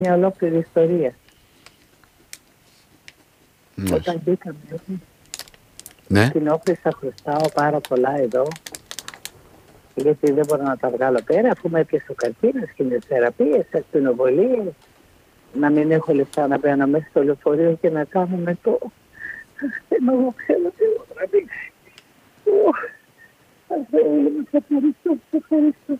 μια ολόκληρη ιστορία. Ναι. Όταν μπήκαμε, Ναι. την όφησα, χρωστάω πάρα πολλά εδώ, γιατί δεν μπορώ να τα βγάλω πέρα, αφού με έπιασε ο καρκίνος, χημειοθεραπείες, ακτινοβολίες, να μην έχω λεφτά να μπαίνω μέσα στο λεωφορείο και να κάνουμε το... Εγώ ξέρω τι έχω τραβήξει. Σε ευχαριστώ, σε ευχαριστώ.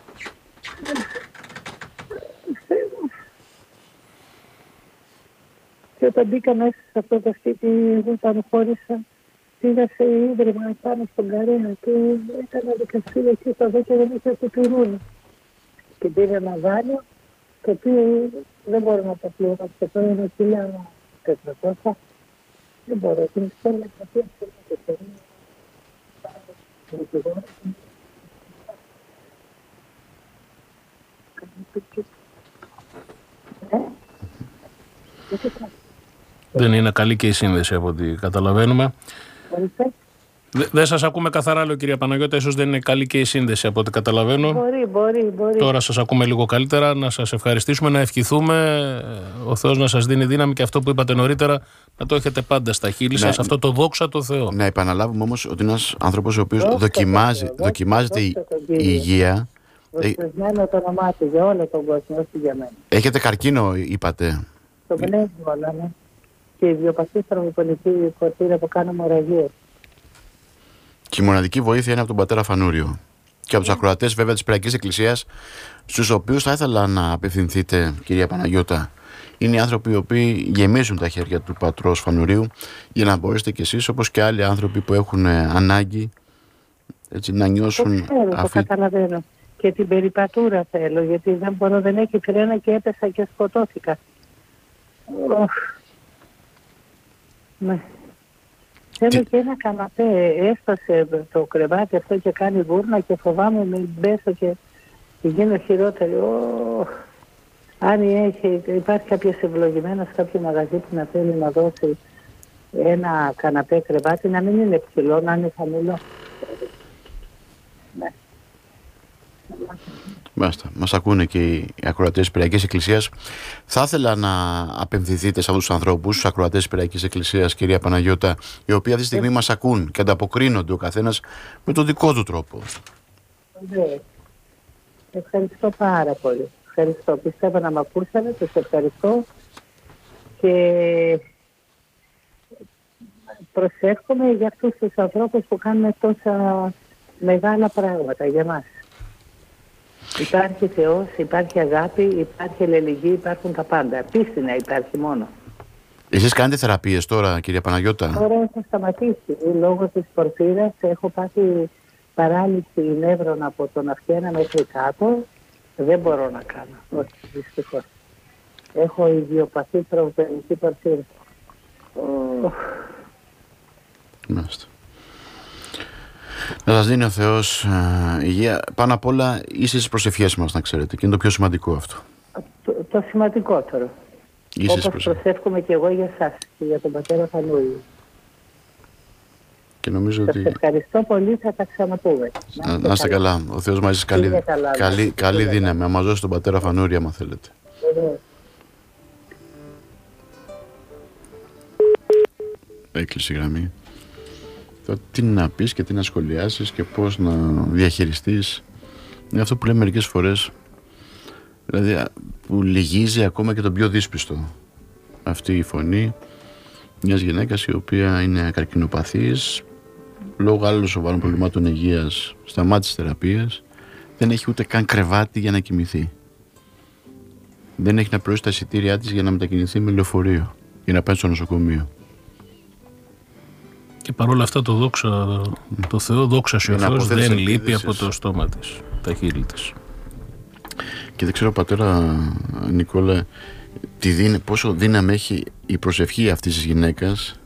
Και όταν μπήκα μέσα σε αυτό το σπίτι, εγώ παραχώρησα, πήγα σε ίδρυμα πάνω στον Καρέα και έκανα δικαστήριο και θα δω και δεν είχε κουπιρούνι. Και πήρε ένα δάνειο, το οποίο δεν μπορώ να το πληρώσω. Το είναι 1.400. Δεν μπορώ. Την ιστορία θα πει αυτό το παιδί. Δεν είναι καλή και η σύνδεση από ό,τι καταλαβαίνουμε. Δεν σας ακούμε καθαρά, λέω, κυρία Παναγιώτα. Ίσως δεν είναι καλή και η σύνδεση από ό,τι καταλαβαίνω. Μπορεί. Τώρα σας ακούμε λίγο καλύτερα. Να σας ευχαριστήσουμε, να ευχηθούμε ο Θεός να σας δίνει δύναμη και αυτό που είπατε νωρίτερα να το έχετε πάντα στα χείλη σας. Αυτό το δόξα τω Θεώ. Να επαναλάβουμε όμως ότι είναι ένας άνθρωπος ο οποίος δοκιμάζεται η υγεία. Προσφεσμένο το όνομά του για όλο τον κόσμο, όχι για μένα. Έχετε καρκίνο, είπατε. Το πνεύμα όλα, ναι. Και η ιδιοπαθή θερμοπολική κορτήρα που κάνω μοραγίες. Και η μοναδική βοήθεια είναι από τον πατέρα Φανούριο. Και από τους ακροατές βέβαια της Πυριακής Εκκλησίας, στους οποίους θα ήθελα να απευθυνθείτε, κυρία Παναγιώτα. Είναι οι άνθρωποι οι οποίοι γεμίζουν τα χέρια του πατρός Φανουρίου για να μπορέσετε κι εσείς, όπως και άλλοι άνθρωποι που έχουν ανάγκη, έτσι, να νιώσουν Το καταλαβαίνω. Και την περιπατούρα θέλω, γιατί δεν μπορώ, δεν έχει φρένα και έπεσα και σκοτώθηκα. Ναι. Θέλω και ένα καναπέ, έσπασε το κρεβάτι αυτό και κάνει βούρνα και φοβάμαι μην μπέσω και γίνω χειρότερη. Αν υπάρχει κάποιος ευλογημένος, κάποιο μαγαζί που να θέλει να δώσει ένα καναπέ κρεβάτι, να μην είναι ψηλό, να είναι χαμηλό. Ναι. Μάλιστα. Μας ακούνε και οι ακροατές της Πυριακής Εκκλησίας. Θα ήθελα να απευθυνθείτε σε αυτούς τους ανθρώπους, τους ακροατές της Πυριακής Εκκλησίας, κυρία Παναγιώτα, οι οποίοι αυτή τη στιγμή μας ακούν και ανταποκρίνονται ο καθένας με τον δικό του τρόπο. Ευχαριστώ πάρα πολύ. Ευχαριστώ. Πιστεύω να μ' ακούσανε, τους ευχαριστώ και προσεύχομαι για αυτούς τους ανθρώπους που κάνουν τόσα μεγάλα πράγματα για μας. Υπάρχει Θεός, υπάρχει αγάπη, υπάρχει αλληλεγγύη, υπάρχουν τα πάντα. Πίστη να υπάρχει μόνο. Εσείς κάνετε θεραπείες τώρα, κυρία Παναγιώτα? Τώρα έχω σταματήσει. Λόγω της πορφύρας έχω πάθει παράλυση νεύρων από τον αυχένα μέχρι κάτω. Δεν μπορώ να κάνω. Όχι, δυστυχώς. Έχω ιδιοπαθή τρομοκρατική πορφύρα. Μάλιστα. Να σας δίνει ο Θεός υγεία. Πάνω απ' όλα είστε στις προσευχές μας, να ξέρετε. Και είναι το πιο σημαντικό αυτό. Το σημαντικότερο. Όπως προσεύχομαι και εγώ για εσάς και για τον πατέρα Φανούριο. Και νομίζω ότι... Σας ευχαριστώ πολύ, θα τα ξαναπούμε. Να είστε καλά. Ο Θεός μαζί σας καλή δύναμη. Να μας δώσει τον πατέρα Φανούρια, άμα θέλετε. Έκλεισε η γραμμή. Τι να πεις και τι να σχολιάσεις και πώς να διαχειριστείς. Είναι αυτό που λέμε μερικές φορές, δηλαδή που λυγίζει ακόμα και τον πιο δύσπιστο. Αυτή η φωνή μιας γυναίκας η οποία είναι καρκινοπαθής, λόγω άλλων σοβαρών προβλημάτων υγείας, σταμάτησε θεραπείες, δεν έχει ούτε καν κρεβάτι για να κοιμηθεί. Δεν έχει να πληρώσει τα εισιτήριά της για να μετακινηθεί με λεωφορείο, για να πάει στο νοσοκομείο. Και παρόλα αυτά το δόξα, το Θεό, δόξα ο Θεός, δεν λείπει από το στόμα της, τα χείλη της. Και δεν ξέρω, πατέρα Νικόλα, πόσο δύναμη έχει η προσευχή αυτής της γυναίκας.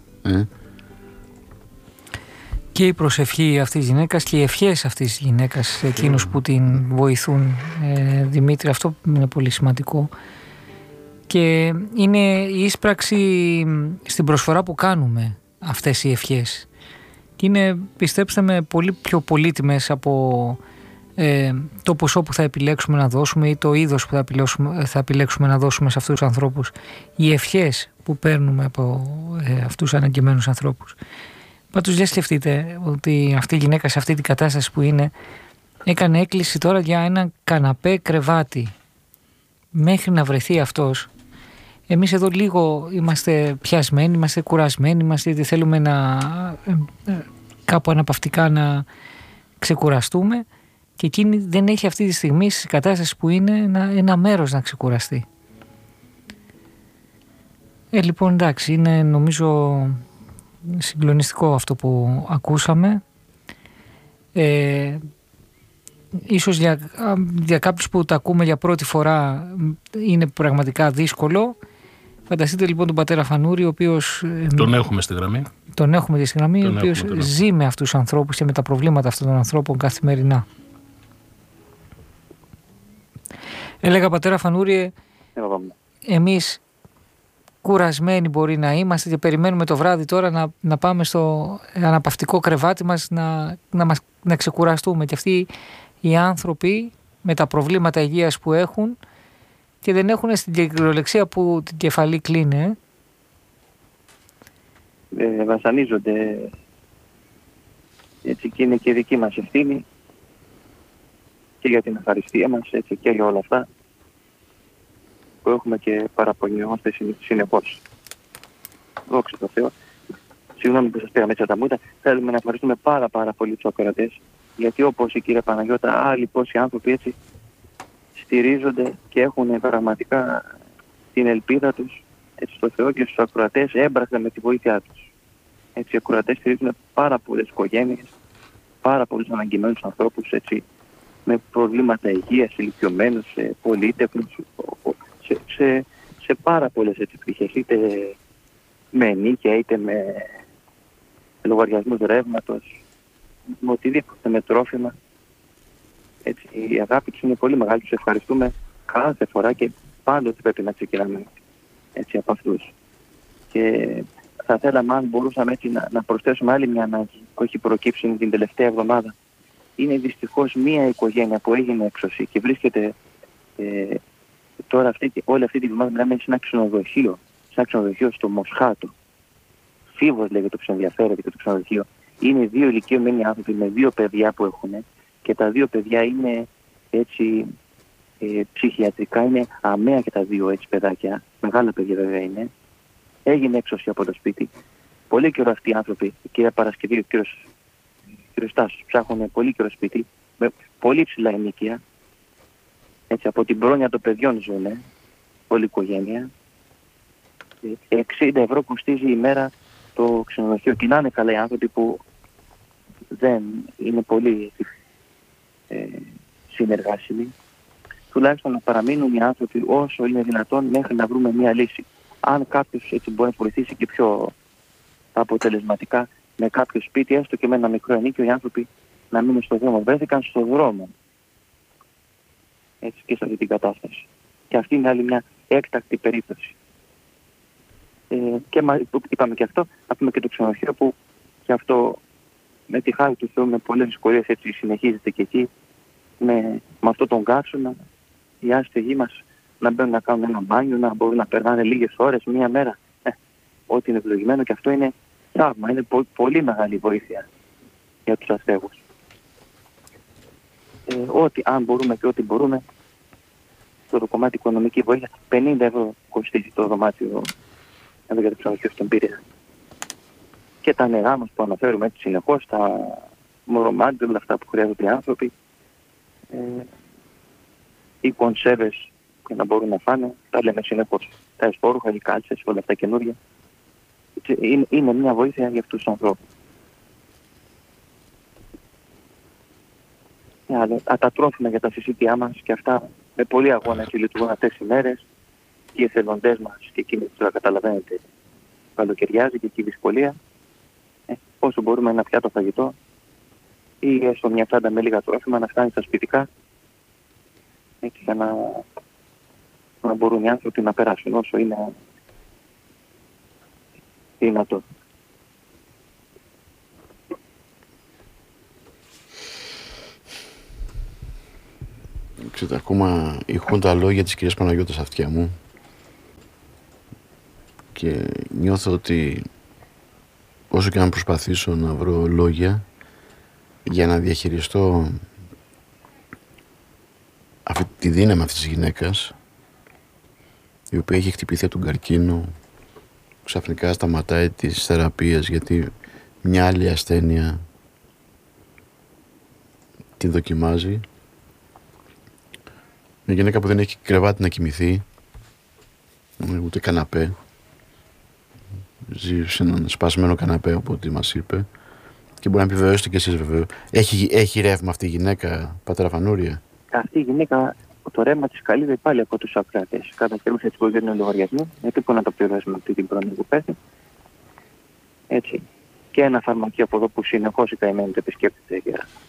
Και η προσευχή αυτής της γυναίκας και οι ευχές αυτής της γυναίκας, εκείνους που την βοηθούν, Δημήτρη, αυτό είναι πολύ σημαντικό. Και είναι η ίσπραξη στην προσφορά που κάνουμε αυτές οι ευχές. Και είναι, πιστέψτε με, πολύ πιο πολύτιμες από το ποσό που θα επιλέξουμε να δώσουμε ή το είδος που θα επιλέξουμε να δώσουμε σε αυτούς τους ανθρώπους, οι ευχές που παίρνουμε από αυτούς τους αναγκεμένους ανθρώπους. Πάντως δεν σκεφτείτε ότι αυτή η γυναίκα σε αυτή την κατάσταση που είναι έκανε έκκληση τώρα για ένα καναπέ κρεβάτι μέχρι να βρεθεί αυτός. Εμείς εδώ λίγο είμαστε πιασμένοι, είμαστε κουρασμένοι, γιατί θέλουμε κάπου αναπαυτικά να ξεκουραστούμε και εκείνη δεν έχει αυτή τη στιγμή στη κατάσταση που είναι ένα μέρος να ξεκουραστεί. Λοιπόν, εντάξει, είναι νομίζω συγκλονιστικό αυτό που ακούσαμε. Ίσως για κάποιους που τα ακούμε για πρώτη φορά είναι πραγματικά δύσκολο. Φανταστείτε λοιπόν τον πατέρα Φανούρη, ο οποίος... Τον έχουμε στη γραμμή. Τον έχουμε στη γραμμή, ο οποίος ζει με αυτούς τους ανθρώπους και με τα προβλήματα αυτών των ανθρώπων καθημερινά. Έλεγα, πατέρα Φανούρη, εμείς κουρασμένοι μπορεί να είμαστε και περιμένουμε το βράδυ τώρα να πάμε στο αναπαυτικό κρεβάτι μας να ξεκουραστούμε. Και αυτοί οι άνθρωποι με τα προβλήματα υγείας που έχουν και δεν έχουν στην κυριολεξία που την κεφαλή κλείνει. Βασανίζονται. Έτσι και είναι και δική μας ευθύνη και για την ευχαριστία μας, έτσι και για όλα αυτά που έχουμε και παραπονιόμαστε συνεχώς. Δόξα τω Θεώ. Συγγνώμη που σας πήραμε έτσι τα μούτα. Θέλουμε να ευχαριστούμε πάρα πολύ τους ακροατές, γιατί όπως η κυρία Παναγιώτα, άλλοι πόσοι άνθρωποι έτσι στηρίζονται και έχουν πραγματικά την ελπίδα τους έτσι, στο Θεό και στους ακροατές έμπρακτα με τη βοήθειά τους. Έτσι, οι ακροατές στηρίζουν πάρα πολλές οικογένειες, πάρα πολλούς αναγκημένους ανθρώπους έτσι, με προβλήματα υγείας, ηλικιωμένους, πολίτευους, σε πάρα πολλές πτυχές, είτε με ενίκεια, είτε με λογαριασμούς ρεύματος, με οτιδήποτε, με τρόφιμα. Έτσι, η αγάπη τους είναι πολύ μεγάλη, τους ευχαριστούμε κάθε φορά και πάντοτε πρέπει να ξεκινάμε έτσι, από αυτούς. Και θα θέλαμε αν μπορούσαμε έτσι, να προσθέσουμε άλλη μια ανάγκη που έχει προκύψει την τελευταία εβδομάδα. Είναι δυστυχώς μία οικογένεια που έγινε έξωση και βρίσκεται τώρα όλη αυτή τη βδομάδα μιλάμε σε ένα ξενοδοχείο στο Μοσχάτο. Φίβος λέγεται που σε ενδιαφέρεται και το ξενοδοχείο. Είναι δύο ηλικιωμένοι άνθρωποι με δύο παιδιά που έχουν και τα δύο παιδιά είναι έτσι ψυχιατρικά, είναι αμαία και τα δύο έτσι παιδάκια, μεγάλα παιδιά βέβαια είναι. Έγινε έξωση από το σπίτι. Πολύ καιρό αυτοί οι άνθρωποι, η κυρία Παρασκευή, ο κύριος Τάσος, ψάχνουν πολύ καιρό σπίτι, με πολύ ψηλά ενοίκια. Έτσι, από την πρόνοια των παιδιών ζουν, όλη η οικογένεια. 60 ευρώ κοστίζει η μέρα το ξενοδοχείο. Και να είναι καλά οι άνθρωποι που δεν είναι πολύ συνεργάσιμοι. Τουλάχιστον να παραμείνουν οι άνθρωποι όσο είναι δυνατόν μέχρι να βρούμε μια λύση. Αν κάποιος έτσι μπορεί να βοηθήσει και πιο αποτελεσματικά με κάποιο σπίτι, έστω και με ένα μικρό ενίκιο, οι άνθρωποι να μείνουν στο δρόμο. Βρέθηκαν στο δρόμο. Έτσι και σε αυτή την κατάσταση. Και αυτή είναι άλλη μια έκτακτη περίπτωση. Και είπαμε και αυτό, να πούμε και το ξενοδοχείο που και αυτό με τη χάρη του Θεού με πολλές δυσκολίες έτσι συνεχίζεται και εκεί με αυτό τον κάψονα οι άστεγοι μας να μπαίνουν να κάνουν ένα μπάνιο, να μπορούν να περνάνε λίγες ώρες, μία μέρα. Ό,τι είναι ευλογημένο και αυτό είναι θαύμα, είναι πολύ μεγάλη βοήθεια για τους αστέγους. Ό,τι αν μπορούμε και ό,τι μπορούμε στο κομμάτι οικονομική βοήθεια, 50 ευρώ κοστίζει το δωμάτιο εδώ για το ξενοδοχείο στον Πειραιά. Και τα νερά μας που αναφέρουμε έτσι συνεχώς, τα μορομάντια, όλα αυτά που χρειάζονται οι άνθρωποι, οι κονσέρβες για να μπορούν να φάνε, τα λέμε συνεχώς, τα εσπόρουχα, οι κάλτσες, όλα αυτά καινούργια. Είναι μια βοήθεια για αυτούς τους ανθρώπους. Τα τρόφιμα για τα συσίτια μας και αυτά με πολύ αγώνα και λειτουργούν αυτές οι μέρες. Και οι εθελοντές μας και εκείνοι που τώρα καταλαβαίνετε καλοκαιριάζει και εκεί η δυσκολία. Όσο μπορούμε ένα πιάτο φαγητό ή έστω μια τσάντα με λίγα τρόφιμα να φτάνει στα σπιτικά έτσι για να μπορούν οι άνθρωποι να περάσουν όσο είναι δυνατό. Ξέρετε, ακόμα ηχούν τα λόγια της κυρίας Παναγιώτας στα αυτιά μου και νιώθω ότι όσο και να προσπαθήσω να βρω λόγια για να διαχειριστώ αυτή τη δύναμη αυτής της γυναίκας, η οποία έχει χτυπηθεί από τον καρκίνο, ξαφνικά σταματάει τις θεραπείες γιατί μια άλλη ασθένεια την δοκιμάζει. Μια γυναίκα που δεν έχει κρεβάτι να κοιμηθεί, ούτε καναπέ, ζει σε έναν σπασμένο καναπέ από ό,τι μας είπε, και μπορεί να επιβεβαιώσετε και εσείς βέβαια. Έχει ρεύμα αυτή η γυναίκα, πατέρα Φανούρια? Αυτή η γυναίκα, το ρεύμα της καλύπτει πάλι από τους ακράτες. Κατά καιρούς έτσι που δεν λογαριασμό, γιατί πού να το πληρώσουμε αυτή την πρόνοια που πέφτει. Έτσι. Και ένα φαρμακείο από εδώ που συνεχώς η καημένη το επισκέπτεται.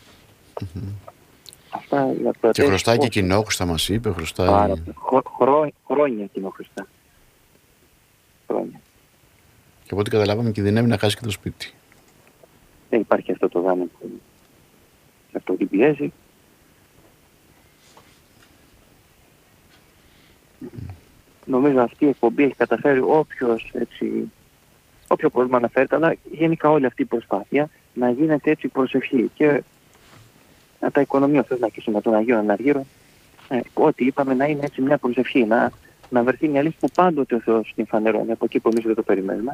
Αυτά οι ακροατές. Και χρωστάει και κοινόχρηστα, μας είπε, χρωστάει. Χρόνια κοινόχρηστα. Χρόνια. Και από ό,τι καταλάβαμε κινδυνεύει να χάσει και το σπίτι. Δεν υπάρχει αυτό το δάνειο που αυτό την πιέζει. Νομίζω αυτή η εκπομπή έχει καταφέρει όποιο κόσμο αναφέρεται, αλλά γενικά όλη αυτή η προσπάθεια να γίνεται έτσι προσευχή και να τα οικονομεί ο Θεός να κλείσει με τον Αγίο Αναργύρο. Ό,τι είπαμε να είναι έτσι μια προσευχή, να βρεθεί μια λύση που πάντοτε ο Θεός την φανερώνει από εκεί που εμείς δεν το περιμένουμε.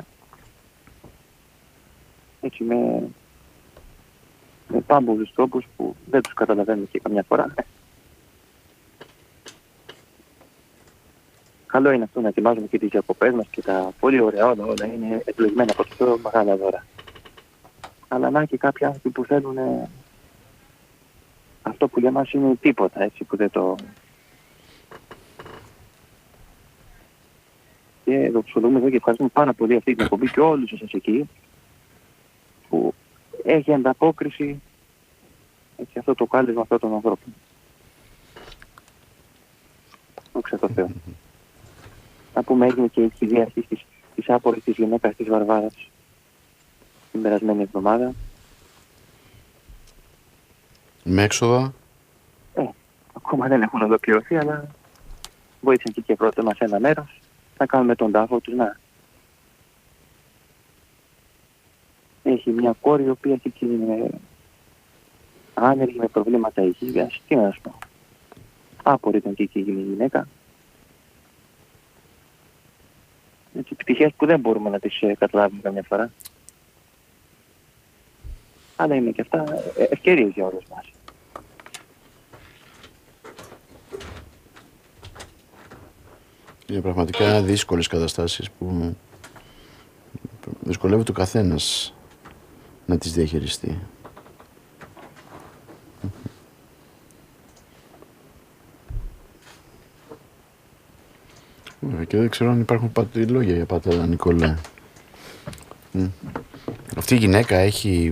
Έτσι με πάμπολους τρόπους που δεν τους καταλαβαίνουμε και καμιά φορά. Καλό είναι αυτό να ετοιμάζουμε και τις διακοπές μας και τα πολύ ωραία όλα είναι εκλογμένα από το Θεό, μεγάλα δώρα. Αλλά να και κάποιοι άνθρωποι που θέλουν αυτό που για μας είναι τίποτα, έτσι που δεν το... Και δοξολογούμε εδώ και ευχαριστούμε πάρα πολύ αυτή την εκπομπή και όλους εσάς εκεί που έχει ανταπόκριση έτσι, αυτό το κάλεσμα αυτών των ανθρώπων. Δόξα τω Θεώ. Να πούμε έγινε και η κηδεία αυτής της άπορης της γυναίκας της Βαρβάρας την περασμένη εβδομάδα. Με έξοδα. Ακόμα δεν έχουν ολοκληρωθεί, αλλά βοήθησαν και πρώτα μας ένα μέρος να κάνουμε τον τάφο τους. Έχει μια κόρη η οποία και είναι άνεργη με προβλήματα υγείας. Τι να σου πω. Άπορη ήταν και εκεί η γυναίκα. Έτσι, πτυχές που δεν μπορούμε να τις καταλάβουμε καμιά φορά. Αλλά είναι και αυτά ευκαιρίες για όλους μας. Είναι πραγματικά δύσκολες καταστάσεις που δυσκολεύεται ο καθένας να τις διαχειριστεί. Και δεν ξέρω αν υπάρχουν λόγια για πατέρα Νικολά. Αυτή η γυναίκα έχει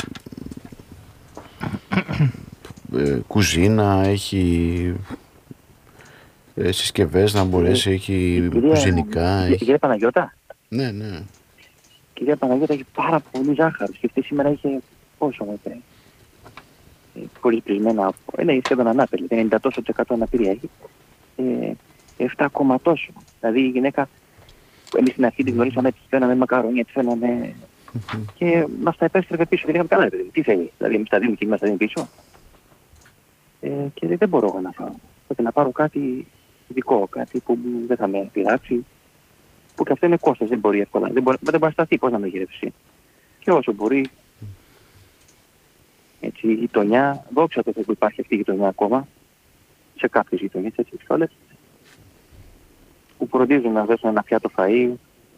κουζίνα, έχει συσκευές να μπορέσει, έχει κουζινικά. Κυρία Παναγιώτα. Ναι. Κυρία Παναγιώτα έχει πάρα πολύ ζάχαρο. Και σήμερα είχε πόσο μέτρα. Χωρίς πρισμένα. Είναι σχεδόν ανάπηρη. 90% αναπηρία έχει. 7 τόσο. Δηλαδή η γυναίκα που εμείς στην αρχή την γνωρίσαμε, τη φαίναμε μακαρόνια, τη φαίναμε. Και μας τα επέστρεφε πίσω. Δεν είχαμε καλά, παιδί. Τι θέλει. Δηλαδή εμείς τα δίνουμε και μας τα δίνουμε πίσω. Και δεν μπορώ να φάω. Πρέπει να πάρω κάτι ειδικό, κάτι που δεν θα με πειράξει. Που και αυτό είναι κόστος, δεν μπορεί εύκολα. Δεν μπορεί να σταθεί, πώς να με γυρεύσει. Και όσο μπορεί. Έτσι, η γειτονιά, δόξα τω Θεώ που υπάρχει αυτή η γειτονιά ακόμα. Σε κάποιες γειτονιές, έτσι, σε όλες. Που φροντίζουν να δώσουν ένα πιάτο φαΐ.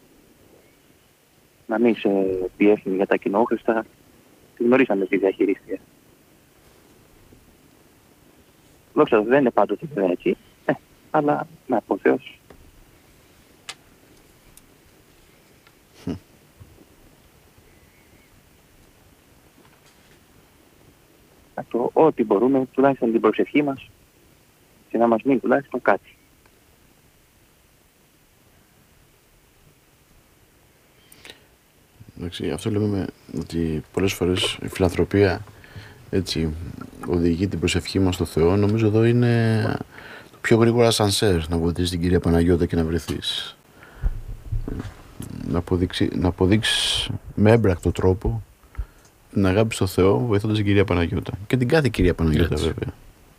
Να μην σε πιέσουν για τα κοινόχρηστα. Τη γνωρίσαμε τη διαχειρίστρια. Δόξα τω Θεώ δεν είναι πάντοτε έτσι. Αλλά να από ο Θεός. Ό,τι μπορούμε, τουλάχιστον την προσευχή μας και να μας μείνει τουλάχιστον κάτι. Εντάξει, αυτό λέμε ότι πολλές φορές η φιλανθρωπία έτσι οδηγεί την προσευχή μας στο Θεό, νομίζω εδώ είναι το πιο γρήγορα σανσέρ, να βοηθήσεις την Κυρία Παναγιώτα και να βρεθείς. Να αποδείξεις με έμπρακτο τρόπο την αγάπη στο Θεό, βοηθώντας την Κυρία Παναγιώτα. Και την κάθε Κυρία Παναγιώτα, έτσι, βέβαια.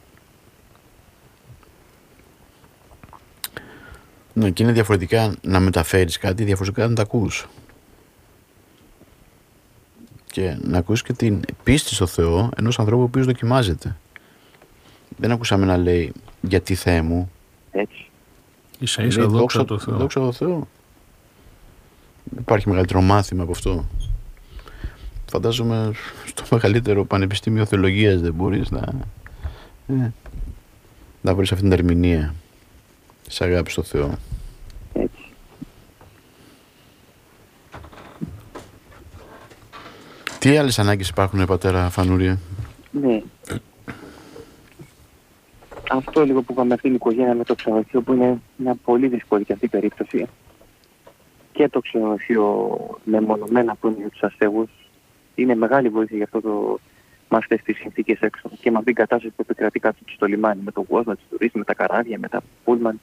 Ναι, και είναι διαφορετικά να μεταφέρεις κάτι, διαφορετικά να τα ακούς. Και να ακούς και την πίστη στο Θεό ενός ανθρώπου ο οποίος δοκιμάζεται. Δεν ακούσαμε να λέει γιατί Θεέ μου. Έτσι. Ίσα ίσα δόξα τω Θεώ. Δόξα τω Θεώ. Υπάρχει μεγαλύτερο μάθημα από αυτό. Φαντάζομαι στο μεγαλύτερο πανεπιστήμιο θεολογίας δεν μπορείς να βρεις αυτήν την ερμηνεία της αγάπης στο Θεό. Έτσι. Τι άλλες ανάγκες υπάρχουν, πατέρα Φανούρια? Ναι. Αυτό λίγο που είπαμε, αυτήν την οικογένεια με το ξενοδοχείο, που είναι μια πολύ δύσκολη και αυτή η περίπτωση. Και το ξενοδοχείο μεμονωμένα που είναι για τους αστέγους είναι μεγάλη βοήθεια για αυτό το με αυτές τις συνθήκες έξω. Και με αυτήν την κατάσταση που επικρατεί κάτω στο λιμάνι, με τον κόσμο, τις τουρίστες, με τα καράβια, με τα πούλμαν.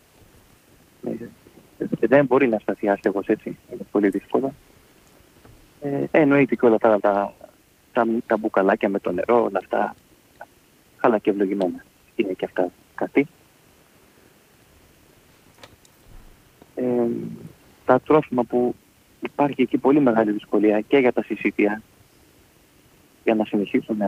Δεν μπορεί να σταθεί άστεγος έτσι. Είναι πολύ δύσκολο. Εννοείται και όλα τα μπουκαλάκια με το νερό, όλα αυτά, αλλά και ευλογημένα. Είναι και αυτά κάτι. Τα τρόφιμα που υπάρχει εκεί πολύ μεγάλη δυσκολία και για τα συσίτια, για να συνεχίσουν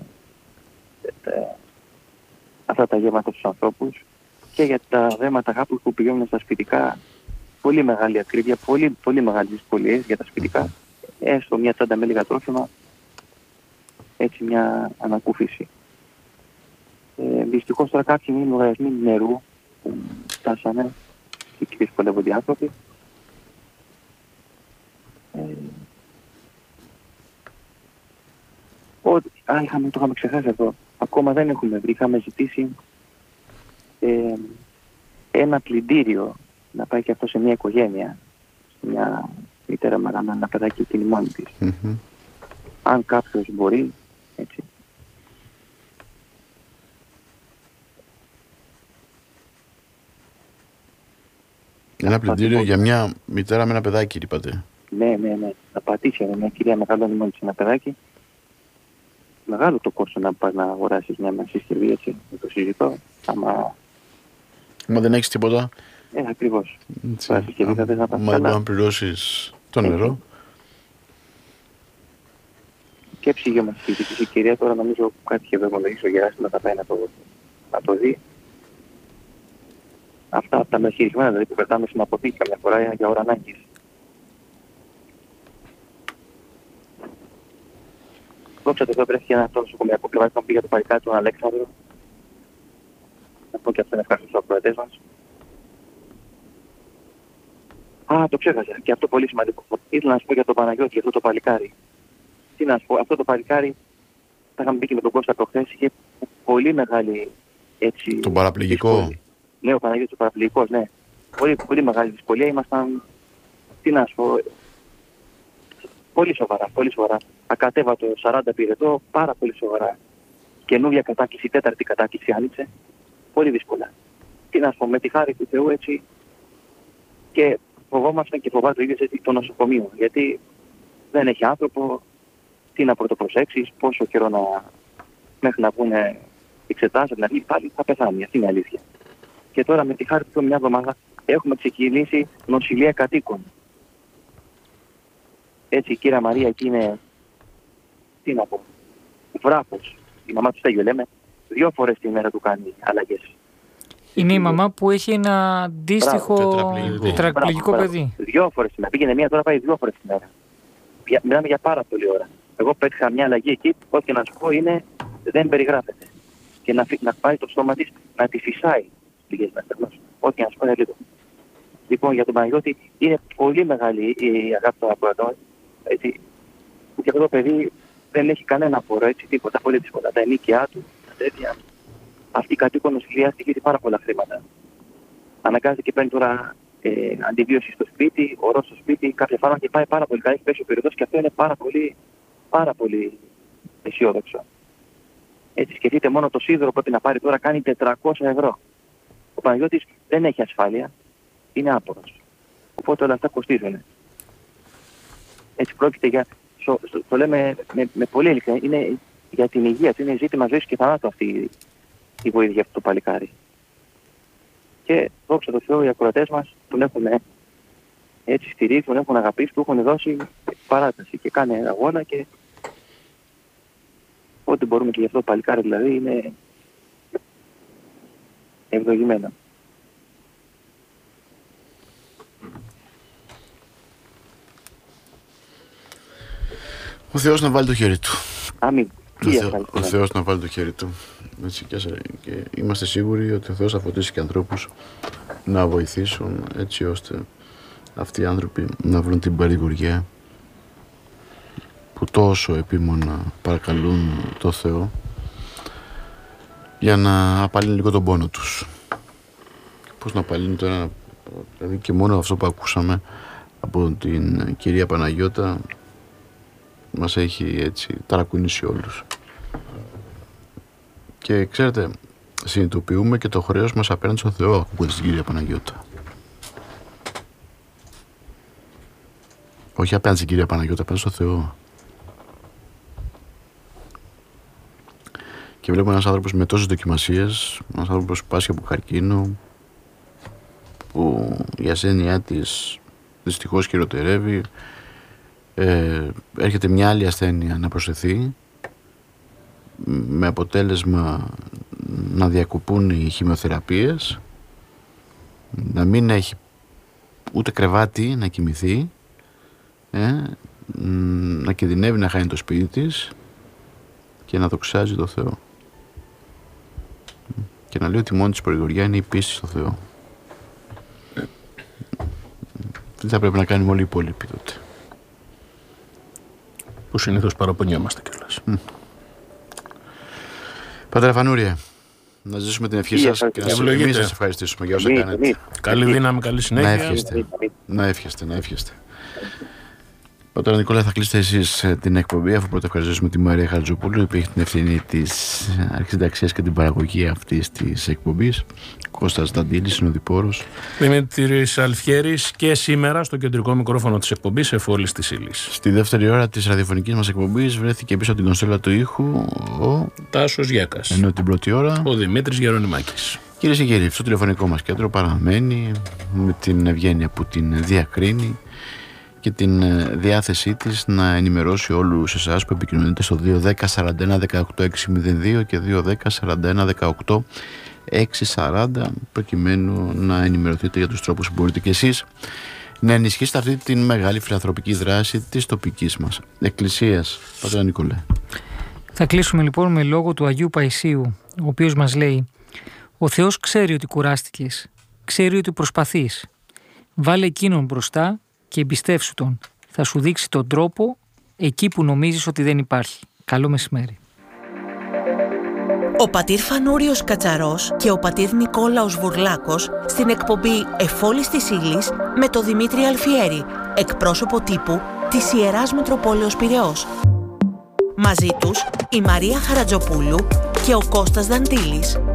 αυτά τα γεύματα στους ανθρώπους, και για τα δέματα γάπους που πηγαίνουν στα σπιτικά, πολύ μεγάλη ακρίβεια, πολύ μεγάλες δυσκολίες για τα σπιτικά, έστω μια τσάντα με λίγα τρόφιμα, έτσι μια ανακούφιση. Δυστυχώς τώρα κάποιοι είναι λογαριασμοί νερού που φτάσανε και δυσκολεύονται οι άνθρωποι. Το είχαμε ξεχάσει αυτό. Ακόμα δεν έχουμε βρει. Είχαμε ζητήσει ένα πλυντήριο να πάει και αυτό σε μια οικογένεια. Μια μητέρα με ένα παιδάκι εκείνη μόνη της. Mm-hmm. Αν κάποιος μπορεί, έτσι. Ένα πλυντήριο για μια μητέρα με ένα παιδάκι, είπατε. Ναι. Να πατήσει μια κυρία μεγαλώνει μόνη της ένα παιδάκι. Μεγάλο το κόστος να πας να αγοράσεις μια συσκευή, έτσι, με το συζητώ. Άμα δεν έχεις τίποτα. Ακριβώς. Συσκευή θα θες να πας καλά. Αν πληρώσεις το νερό. Και ψυγείο μας συζητήσει η κυρία, τώρα νομίζω κάτι είχε βεβαιολογήσει ο Γεράσιμος, θα πάει να το δει. Αυτά από τα μεσχυρισμένα, δηλαδή που πετάμε στην αποθήκη καμιά φορά για ώρα ανάγκης. Δόξα τω Θεώ, βρέθηκε ένα τόσο νοσοκομιακό πλευρά που πήγε το παλικάρι του Αλέξανδρο. Να πω και αυτό να ευχαριστώ στους ακροατές μας. Το ξέχασα. Και αυτό πολύ σημαντικό. Ήθελα να σου πω για τον Παναγιώτη, για αυτό το παλικάρι. Τι να σου πω, αυτό το παλικάρι, τα είχαμε πει και με τον Κώστα προχθές, είχε πολύ μεγάλη έτσι. Τον παραπληγικό. Ναι, ο Παναγιώτης ο παραπληγικός, ναι. Πολύ μεγάλη δυσκολία. Ήμασταν, τι να σου πω, πολύ σοβαρά. Ακατέβατο 40 πυρετό, πάρα πολύ σοβαρά. Καινούργια κατάκληση, τέταρτη κατάκληση άνοιξε. Πολύ δύσκολα. Τι να σου πω, με τη χάρη του Θεού έτσι. Και φοβόμασταν και φοβάται το ίδιο έτσι το νοσοκομείο. Γιατί δεν έχει άνθρωπο, τι να πρωτοπροσέξεις, πόσο καιρό μέχρι να βγουν εξετάσεις, δηλαδή πάλι θα πεθάνει. Αυτή είναι η αλήθεια. Και τώρα με τη χάρη του Θεού μια εβδομάδα έχουμε ξεκινήσει νοσηλεία κατοίκων. Έτσι η κύρα Μαρία εκεί είναι, τι να πω, βράχος. Η μαμά του Στέγιο λέμε, 2 φορές τη μέρα του κάνει αλλαγές. Είναι η μαμά που έχει ένα αντίστοιχο τετραπληγικό παιδί. 2 φορές τη μέρα. Πήγαινε μία, τώρα πάει 2 φορές τη μέρα. Μιλάμε για πάρα πολλή ώρα. Εγώ πέτυχα μια αλλαγή εκεί, ό,τι να σου πω είναι, δεν περιγράφεται. Και να πάει το στόμα της να τη φυσάει λίγες μέρες. Ό,τι να σου πω είναι λίγο. Λοιπόν, για τον Παναγιώτη είναι πολύ μεγάλη η αγάπη των ακροατών. Έτσι, και αυτό το παιδί δεν έχει κανένα φόρο, έτσι, τίποτα, πολύ δύσκολα. Τα ενίκια του, τα τέτοια. Αυτή η κατοίκον νοσηλεία στοιχίζει πάρα πολλά χρήματα. Αναγκάζεται και παίρνει τώρα αντιβίωση στο σπίτι, ορό στο σπίτι, κάποια φάρμακα και πάει πάρα πολύ καλά. Έχει πέσει ο πυρετός και αυτό είναι πάρα πολύ αισιόδοξο. Έτσι, σκεφτείτε, μόνο το σίδερο πρέπει να πάρει τώρα, κάνει 400 ευρώ. Ο Παναγιώτης δεν έχει ασφάλεια, είναι άπορος. Οπότε όλα αυτά κοστίζουν. Έτσι πρόκειται για, το λέμε με πολύ ειλικρινά, είναι για την υγεία του, είναι ζήτημα ζωής και θανάτου αυτή η βοήθεια για αυτό το παλικάρι. Και δόξα τω Θεώ, οι ακροατές μας τον έχουν έτσι στηρίξει, τον έχουν αγαπήσει, του έχουν δώσει παράταση και κάνει αγώνα και ό,τι μπορούμε και γι' αυτό το παλικάρι δηλαδή είναι ευλογημένο. Ο Θεός να βάλει το χέρι του. Αμήν. Ο Θεός να βάλει το χέρι του. Έτσι, και είμαστε σίγουροι ότι ο Θεός θα φωτίσει και ανθρώπους να βοηθήσουν έτσι ώστε αυτοί οι άνθρωποι να βρουν την παρηγοριά που τόσο επίμονα παρακαλούν το Θεό για να απαλύνει λίγο τον πόνο τους. Πώς να απαλύνει τώρα, δηλαδή και μόνο αυτό που ακούσαμε από την κυρία Παναγιώτα μας έχει έτσι ταρακουνήσει όλους. Και ξέρετε, συνειδητοποιούμε και το χρέος μας απέναντι στο Θεό ακούγοντας την κυρία Παναγιώτα. Όχι απέναντι στην κυρία Παναγιώτα, απέναντι στο Θεό. Και βλέπουμε ένας άνθρωπος με τόσες δοκιμασίες, ένας άνθρωπος που πάσχει από καρκίνο, που η ασθένειά της δυστυχώς χειροτερεύει, έρχεται μια άλλη ασθένεια να προσθεθεί, με αποτέλεσμα να διακοπούν οι χημειοθεραπείες, να μην έχει ούτε κρεβάτι να κοιμηθεί, να κινδυνεύει να χάνει το σπίτι της και να δοξάζει το Θεό και να λέει ότι μόνη της παρηγοριά είναι η πίστη στο Θεό. Τι θα πρέπει να κάνουμε όλοι οι υπόλοιποι τότε, που συνήθως παραπονιόμαστε κιόλας. Πατέρα Φανούρη, να ζήσουμε την ευχή σας και εμείς σας ευχαριστήσουμε για όσα κάνετε. Καλή δύναμη, καλή συνέχεια. Να εύχεστε. Πατέρα Νικόλα, θα κλείσετε εσείς την εκπομπή, αφού πρώτα ευχαριστήσουμε τη Μαρία Χαρτζοπούλου που έχει την ευθύνη της αρχισυνταξίας και την παραγωγή αυτής της εκπομπής. Κώστας Δαντήλης, συνοδοιπόρος. Δημήτρης Αλφιέρης και σήμερα στο κεντρικό μικρόφωνο της εκπομπής Εφόλης της Ύλης. Στη δεύτερη ώρα της ραδιοφωνικής μας εκπομπής βρέθηκε πίσω από την κονσόλα του ήχου ο Τάσος Γιάκας. Ενώ την πρώτη ώρα ο Δημήτρης Γερονιμάκης. Κυρίες και κύριοι, στο τηλεφωνικό μας κέντρο παραμένει με την ευγένεια που την διακρίνει και την διάθεσή της να ενημερώσει όλους εσάς που επικοινωνείτε στο 210 41 18 602 και 210 41 18 640 προκειμένου να ενημερωθείτε για τους τρόπους που μπορείτε και εσείς να ενισχύσετε αυτή την μεγάλη φιλανθρωπική δράση της τοπικής μας εκκλησίας. Πατέρα Νικολέ. Θα κλείσουμε λοιπόν με λόγο του Αγίου Παϊσίου, ο οποίος μας λέει: «Ο Θεός ξέρει ότι κουράστηκες, ξέρει ότι προσπαθείς. Βάλε εκείνον μπροστά και εμπιστεύσου τον. Θα σου δείξει τον τρόπο εκεί που νομίζεις ότι δεν υπάρχει». Καλό μεσημέρι. Ο πατήρ Φανούριος Κατσαρός και ο πατήρ Νικόλαος Βουρλάκος στην εκπομπή Εφόλης της Ύλης με τον Δημήτρη Αλφιέρη, εκπρόσωπο τύπου της Ιεράς Μητροπόλεως Πειραιώς. Μαζί τους η Μαρία Χαρατζοπούλου και ο Κώστας Δαντήλης.